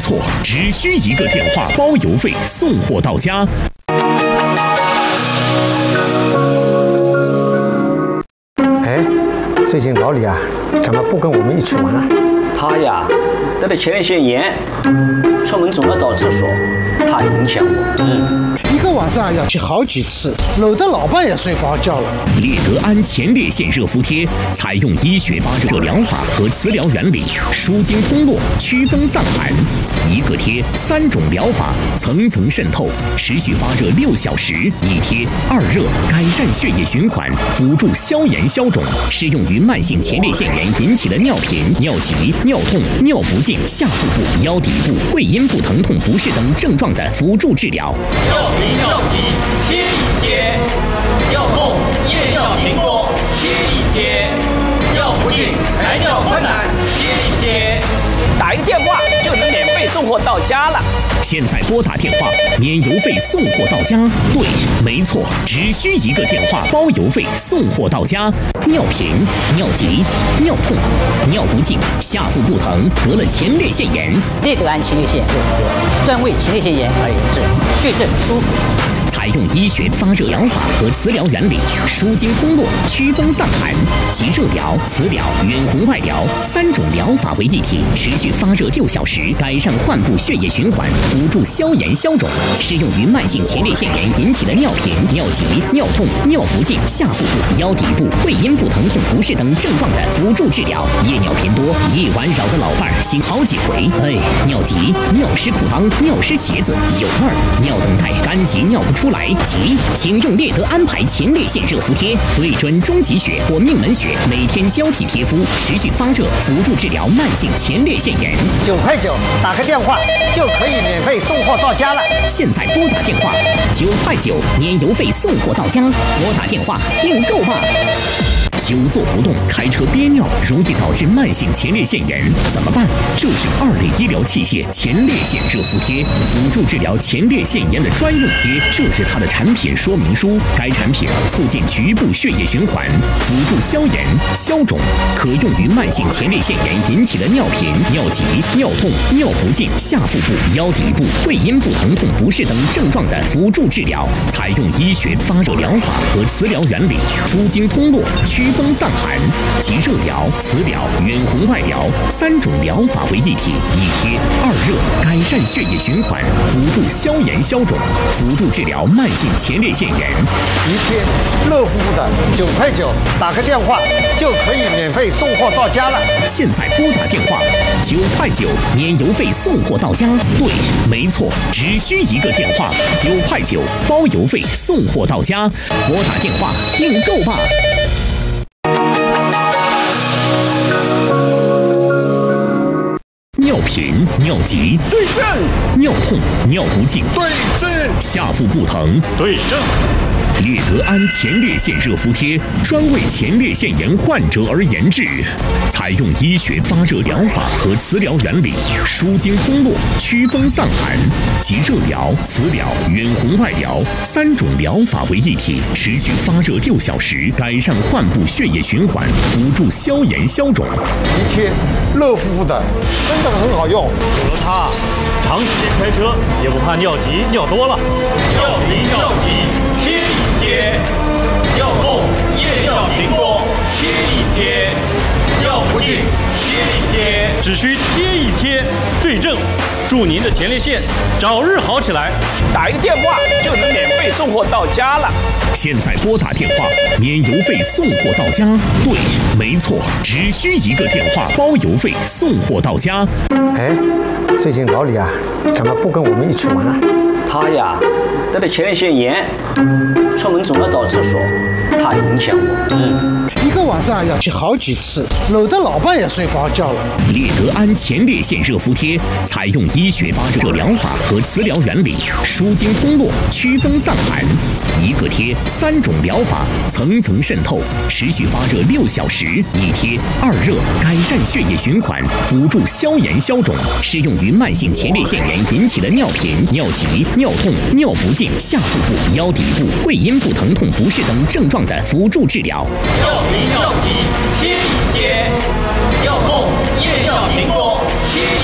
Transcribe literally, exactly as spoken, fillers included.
错，只需一个电话，包邮费，送货到家。 哎，最近老李啊，怎么不跟我们一起玩了？ 他呀，得了前列腺炎，出门总要找厕所，怕影响我。嗯， 一个晚上要去好几次，搂得老伴也睡不着觉了。 列德安前列腺热敷贴采用医学发热疗法和磁疗原理，舒筋通络，祛风散寒。一个贴，三种疗法，层层渗透，持续发热六小时。一贴二热，改善血液循环，辅助消炎消肿，适用于慢性前列腺炎引起的尿频、尿急、尿痛、尿不尽、下腹部、腰底部、会阴部疼痛不适等症状的辅助治疗。 尿频尿急贴一贴，尿痛夜尿频多贴一贴，尿不尽排尿困难贴一贴， 打一个电话就能免费送货到家了。 现在拨打电话，免邮费送货到家。对，没错，只需一个电话，包邮费送货到家。尿频、尿急、尿痛、尿不尽、下腹部疼，得了前列腺炎， 列德安前列腺热敷贴，专为前列腺炎而研制，对症舒服。 采用医学发热疗法和磁疗原理，舒筋通络，祛风散寒，集热疗、磁疗、远红外疗三种疗法为一体，持续发热六小时，改善患部血液循环，辅助消炎消肿，适用于慢性前列腺炎引起的尿频、尿急、尿痛、尿不尽、下腹部、腰底部、会阴部疼痛不适等症状的辅助治疗。夜尿频多，一晚扰得老伴儿醒好几回。哎，尿急、尿湿裤裆、尿湿鞋子有味儿，尿等待干急尿不出来。急，请用列德安排前列腺热敷贴，对准中极穴或命门穴，每天交替贴敷，持续发热，辅助治疗慢性前列腺炎。 九块九，打个电话就可以免费送货到家了。 现在拨打电话，九块九，免邮费送货到家。拨打电话订购吧。久坐不动，开车憋尿，容易导致慢性前列腺炎，怎么办？这是二类医疗器械前列腺热敷贴，辅助治疗前列腺炎的专用贴。这是它的产品说明书。该产品促进局部血液循环，辅助消炎消肿，可用于慢性前列腺炎引起的尿频、尿急、尿痛、尿不尽、下腹部、腰底部、会阴部疼痛不适等症状的辅助治疗。采用医学发热疗法和磁疗原理，舒筋通络，祛风散寒，集热疗、磁疗、远红外疗三种疗法为一体，一贴二热，改善血液循环，辅助消炎消肿，辅助治疗慢性前列腺炎。 一贴热乎乎的，九块九，打个电话就可以免费送货到家了。 现在拨打电话，九块九，免邮费送货到家。对，没错，只需一个电话，九块九，包邮费送货到家。拨打电话订购吧。尿频、尿急对症； 尿痛、尿不尽对症； 下腹部疼对症。 列德安前列腺热敷贴专为前列腺炎患者而研制，采用医学发热疗法和磁疗原理，舒筋通络，祛风散寒，集热疗、磁疗、远红外疗三种疗法为一体，持续发热六小时，改善患部血液循环，辅助消炎消肿。 一贴热乎乎的，真的很好用。 有了它，长时间开车也不怕尿急尿多了。尿频尿急贴一贴，尿痛夜尿频多贴一贴，尿不尽贴一贴，只需贴一贴，对症，祝您的前列腺早日好起来。 打一个电话就能免费送货到家了。 现在拨打电话，免邮费送货到家。对，没错，只需一个电话，包邮费送货到家。 哎，最近老李啊，怎么不跟我们一起玩了？ 他呀，得了前列腺炎，出门总要找厕所，怕影响我。嗯， 一个晚上要去好几次，搂得老伴也睡不着觉了。 列德安前列腺热敷贴采用医学发热疗法和磁疗原理，舒筋通络，祛风散寒。一个贴，三种疗法，层层渗透，持续发热六小时。一贴二热，改善血液循环，辅助消炎消肿，适用于慢性前列腺炎引起的尿频、尿急、尿痛、尿不尽、下腹部、腰底部、会阴部疼痛不适等症状的辅助治疗。 尿频尿急贴一贴，尿痛